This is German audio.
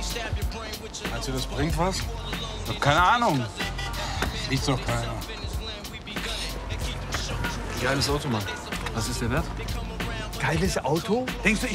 Meinst du, das bringt was? Ich hab keine Ahnung. Ist doch keiner. Geiles Auto, Mann. Was ist der wert? Geiles Auto? Denkst du,